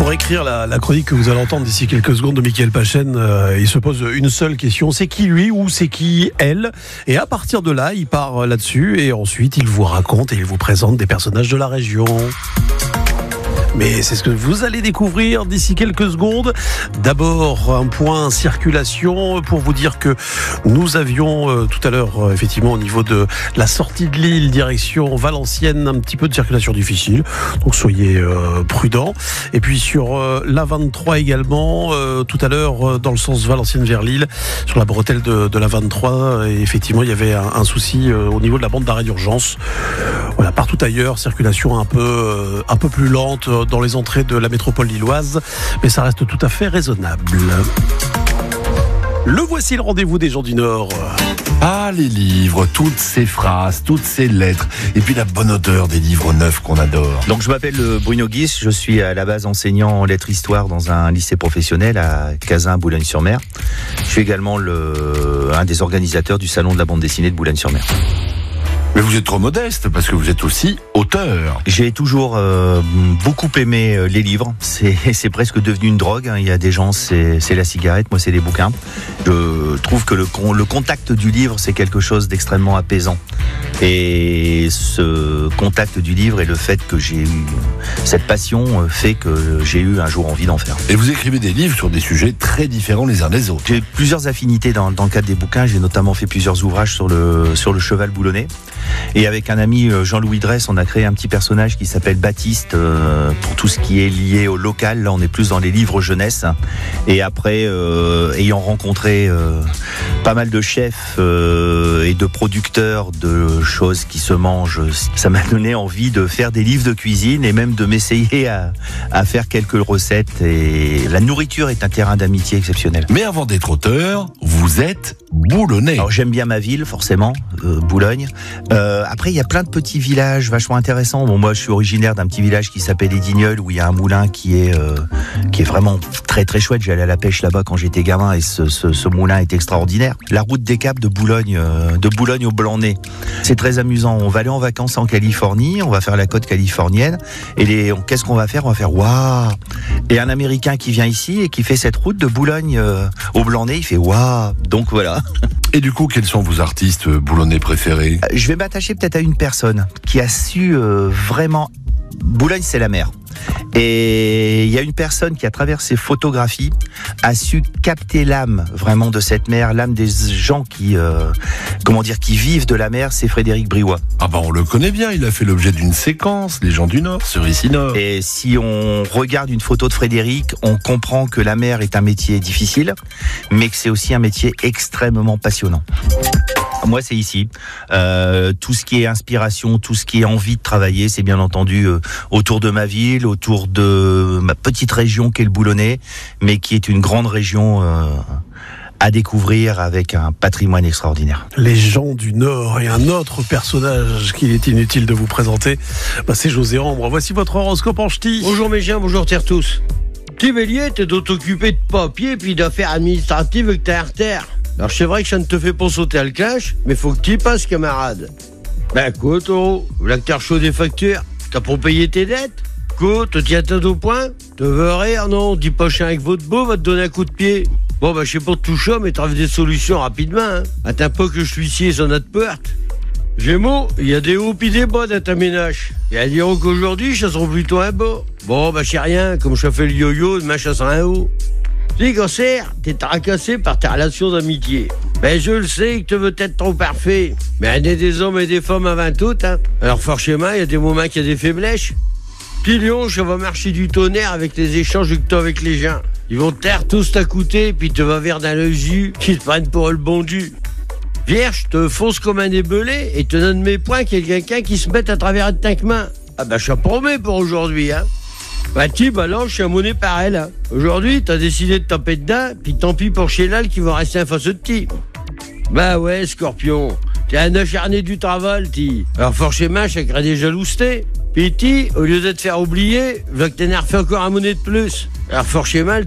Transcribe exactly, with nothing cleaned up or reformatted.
Pour écrire la, la chronique que vous allez entendre d'ici quelques secondes de Mickaël Pachen, euh, il se pose une seule question, c'est qui lui ou c'est qui elle? Et à partir de là, il part là-dessus et ensuite il vous raconte et il vous présente des personnages de la région. Mais c'est ce que vous allez découvrir d'ici quelques secondes. D'abord, un point circulation pour vous dire que nous avions euh, tout à l'heure, euh, effectivement, au niveau de la sortie de Lille, direction Valenciennes, un petit peu de circulation difficile. Donc soyez euh, prudents. Et puis sur euh, l'A vingt-trois également, euh, tout à l'heure, euh, dans le sens Valenciennes vers Lille, sur la bretelle de, de l'A vingt-trois, euh, et effectivement, il y avait un, un souci euh, au niveau de la bande d'arrêt d'urgence. Voilà, partout ailleurs, circulation un peu, euh, un peu plus lente euh, dans les entrées de la métropole lilloise, mais ça reste tout à fait raisonnable. Le voici le rendez-vous des gens du Nord. Ah, les livres, toutes ces phrases, toutes ces lettres, et puis la bonne odeur des livres neufs qu'on adore. Donc je m'appelle Bruno Guis, je suis à la base enseignant en lettres histoire dans un lycée professionnel à Cazin, Boulogne-sur-Mer. Je suis également le, un des organisateurs du salon de la bande dessinée de Boulogne-sur-Mer. Mais vous êtes trop modeste, parce que vous êtes aussi auteur. J'ai toujours euh, beaucoup aimé les livres. C'est, c'est presque devenu une drogue. Il y a des gens, c'est, c'est la cigarette, moi c'est les bouquins. Je trouve que le, le contact du livre, c'est quelque chose d'extrêmement apaisant. Et ce contact du livre et le fait que j'ai eu cette passion fait que j'ai eu un jour envie d'en faire. Et vous écrivez des livres sur des sujets très différents les uns des autres. J'ai plusieurs affinités dans, dans le cadre des bouquins. J'ai notamment fait plusieurs ouvrages sur le, sur le cheval boulonnais. Et avec un ami, Jean-Louis Dresse, on a créé un petit personnage qui s'appelle Baptiste euh, pour tout ce qui est lié au local. Là, on est plus dans les livres jeunesse. Et après, euh, ayant rencontré euh, pas mal de chefs euh, et de producteurs de choses qui se mangent, ça m'a donné envie de faire des livres de cuisine et même de m'essayer à, à faire quelques recettes. Et la nourriture est un terrain d'amitié exceptionnel. Mais avant d'être auteur, vous êtes boulonnais. Alors j'aime bien ma ville, forcément, euh, Boulogne. Euh, après, il y a plein de petits villages vachement intéressants. Bon, moi, je suis originaire d'un petit village qui s'appelle Les Dignoles, où il y a un moulin qui est euh, qui est vraiment très très chouette. J'allais à la pêche là-bas quand j'étais gamin et ce, ce, ce moulin est extraordinaire. La route des Caps de Boulogne, euh, de Boulogne au Blanc-Nez, c'est très amusant. On va aller en vacances en Californie, on va faire la côte californienne et les, on, qu'est-ce qu'on va faire? On va faire waouh. Et un Américain qui vient ici et qui fait cette route de Boulogne euh, au Blanc-Nez, il fait waouh. Donc voilà. Et du coup, quels sont vos artistes boulonnais préférés? Je vais m'attacher peut-être à une personne qui a su euh, vraiment... Boulogne, c'est la mer. Et il y a une personne qui, à travers ses photographies, a su capter l'âme vraiment de cette mer, l'âme des gens qui, euh, comment dire, qui vivent de la mer. C'est Frédéric Briouat. Ah bah on le connaît bien. Il a fait l'objet d'une séquence, Les gens du Nord, sur Ici Nord. Et si on regarde une photo de Frédéric, on comprend que la mer est un métier difficile, mais que c'est aussi un métier extrêmement passionnant. Moi, c'est ici. Euh, tout ce qui est inspiration, tout ce qui est envie de travailler, c'est bien entendu euh, autour de ma ville, autour de ma petite région qu'est le Boulonnais, mais qui est une grande région euh, à découvrir avec un patrimoine extraordinaire. Les gens du Nord et un autre personnage qu'il est inutile de vous présenter, bah c'est José Ambre. Voici votre horoscope en ch'ti. Bonjour mes chiens, bonjour terre tous. Petit bélier, t'es de t'occuper de papier puis d'affaires administratives que t'es terre. Alors c'est vrai que ça ne te fait pas sauter à le clash, mais faut que t'y passes, camarade. Ben quoi, taureau? Voilà que t'as reçu des factures, t'as pour payer tes dettes? Quoi, te tiens tête au point? Te veux rire? Non, dis pas chien avec votre beau, va te donner un coup de pied. Bon bah je sais pas de tout ça, mais trouve des solutions rapidement, hein. Attends pas que je suis ici et ça n'a de peur. Gémeaux, il y a des hauts pis des bas dans ta ménage. Et à dire qu'aujourd'hui, ça sera plutôt un bas. Bon bah je sais rien, comme je fais le yo-yo, demain ça sera un haut. Tu sais, Cancer, t'es tracassé par tes relations d'amitié. Ben, je le sais que tu veux être trop parfait. Mais il y a des hommes et des femmes avant tout, hein. Alors, forcément, il y a des moments qu'il y a des faiblesses. Puis, Lion, ça va marcher du tonnerre avec les échanges que t'as avec les gens. Ils vont te taire tous t'accoûter, puis te va vers dans le jus, qu'ils te prennent pour le bon du. Vierge, te fonce comme un ébelé et te donne mes points qu'il y a quelqu'un qui se mette à travers de cinq mains. Ah ben, je te promets pour aujourd'hui, hein. Bah tu balance, je suis abonné par elle. Hein. Aujourd'hui, t'as décidé de taper dedans, puis tant pis pour Chélal qui va rester un face de ti. Bah ouais, Scorpion, t'es un acharné du travail, ti. Alors forcément, ça crée des jalousités. Puis ti, au lieu de te faire oublier, va que t'énerves encore un monnaie de plus. Alors forcément,